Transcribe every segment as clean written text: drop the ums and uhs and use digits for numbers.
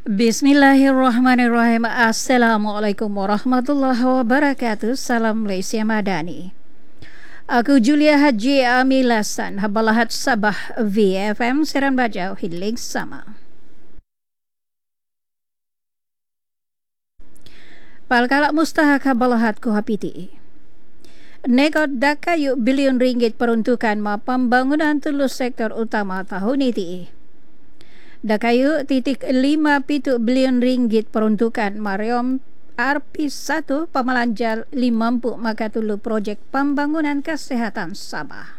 Bismillahirrahmanirrahim. Assalamualaikum warahmatullahi wabarakatuh. Salam Malaysia Madani. Aku Julia Haji Amilasan, Habalahat Sabah VFM Seran Bajau Hiling Sama. Palkalak mustahak Habalahat Kuhapiti. Nekot dakayu bilion ringgit peruntukan ma pembangunan telus sektor utama tahun ini. Dakayu .5 bilion ringgit peruntukan Mariam RP1 pemalanjal 50 maka tulu projek pembangunan kesehatan Sabah.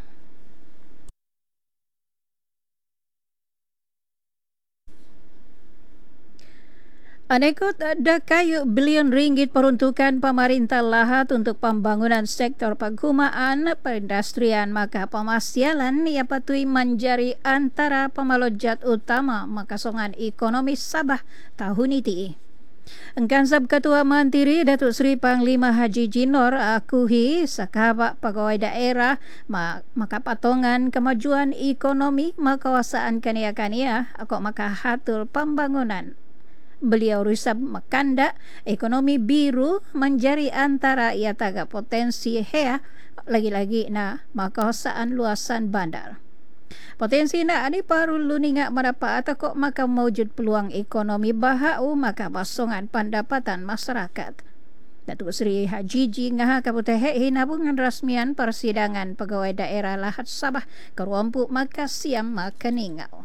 Anekot dakayu bilion ringgit peruntukan pemerintah lahat untuk pembangunan sektor penggumaan, perindustrian maka pemasialan ia patui menjadi antara pemelojat utama makasongan ekonomi Sabah tahun ini. Engkansab Ketua Menteri Datuk Seri Panglima Haji Jinor akuhi sakabak pegawai daerah maka patongan kemajuan ekonomi makawasaan kania-kania akok maka hatul pembangunan. Beliau risab makanda ekonomi biru menjadi antara ia taga potensi hea lagi-lagi na makahosaan luasan bandar. Potensi na ani paru luninga mendapat atau kok maka mewujud peluang ekonomi bahau maka basongan pendapatan masyarakat. Datuk Seri Haji Ji ngaha kabutehe hinabungan rasmian persidangan pegawai daerah Lahat Sabah keruampu maka siam maka ningau.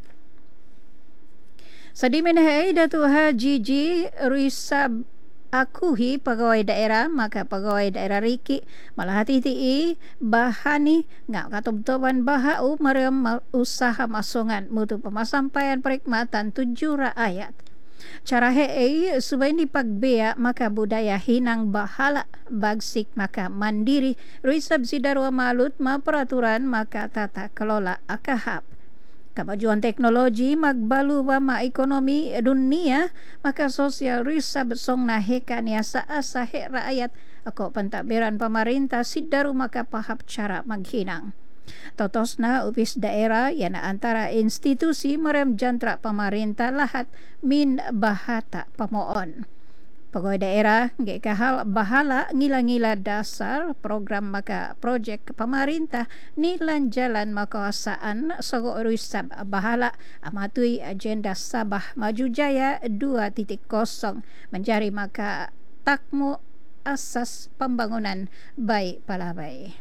Sadimenhai Datuk Haji Ji risab akuhi pegawai daerah maka pegawai daerah Riki malah hati-hati bahani ngak katub-tuban bahau mariam usaha masongan mutu pemasampaian perkhidmatan 7 rakyat. Cara hei subain dipagbea maka budaya hinang bahala bagsik maka mandiri risab sidarwa malut ma peraturan maka tata kelola akahap. Kemajuan teknologi magbalu wama ekonomi dunia maka sosial risab song nahekan ya saasahe rakyat ako pentadbiran pemerintah sidaru maka pahap cara maghinang. Totosna upis daerah yana antara institusi merem jantra pemerintah lahat min bahata pemoon. Pegawai daerah ngekahal bahala ngila-ngila dasar program maka projek pemerintah nilan jalan makawasaan sogok risab bahala amatui agenda Sabah Maju Jaya 2.0 menjadi maka takmu asas pembangunan baik palabai.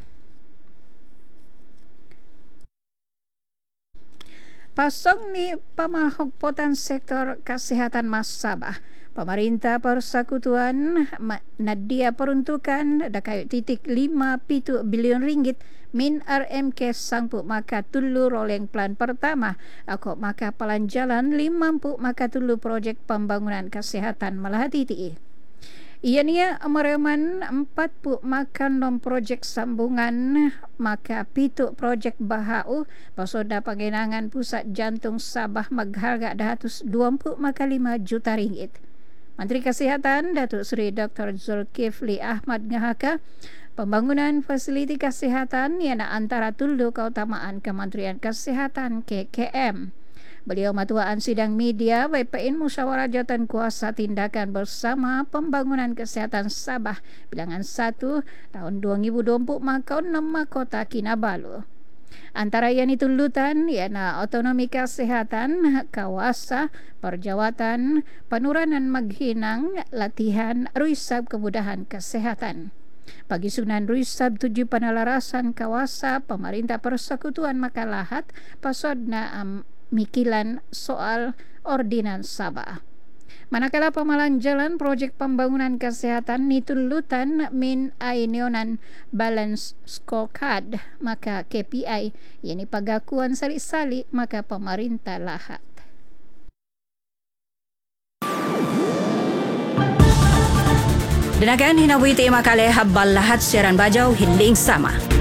Pasong ni pemahopotan sektor kesehatan Mas Sabah. Pemerintah Persekutuan nadia peruntukan dakayut .5 bilion ringgit min RMK sangpu maka tulu roleng plan pertama ako maka pelanjalan 50 maka tulu projek pembangunan kesehatan Melati TI. Ianya mereman 40 maka 6 projek sambungan maka 7 projek bahau pasoda pengenangan pusat jantung Sabah magharga 120 maka 5 juta ringgit. Menteri Kesihatan Datuk Seri Dr. Zulkifli Ahmad ngahaka pembangunan fasiliti kesihatan ialah antara tulu keutamaan Kementerian Kesihatan KKM. Beliau matuaan sidang media BPN Musyawarah Jawatan Kuasa Tindakan Bersama Pembangunan Kesihatan Sabah bilangan 1 tahun 2020 maka 6 Kota Kinabalu. Antara yang ditulutan ialah otonomi kesehatan, kawasa, perjawatan, penuranan maghinang, latihan, risab kemudahan kesehatan. Bagi sunan risab 7 penelarasan kawasa pemerintah Persekutuan Makalahat pasodna mikilan soal ordinans Sabah. Manakala pemalanjalan projek pembangunan kesehatan nitulutan min ainionan balance scorecard maka KPI yakni pagakuan sali-sali maka pemerintah lahat. Denagan hinawi tema kali habbal lahat siaran bajau hiling sama.